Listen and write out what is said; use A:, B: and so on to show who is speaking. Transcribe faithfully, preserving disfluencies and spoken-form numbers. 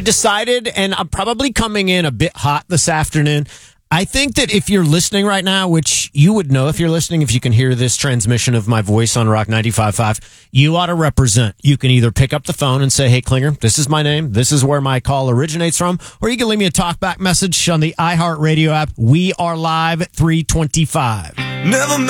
A: I decided, and I'm probably coming in a bit hot this afternoon. I think that if you're listening right now, which you would know if you're listening, if you can hear this transmission of my voice on Rock ninety-five point five, you ought to represent. You can either pick up the phone and say, hey, Klinger, this is my name. This is where my call originates from. Or you can leave me a talkback message on the iHeartRadio app. We are live at three twenty-five.
B: Never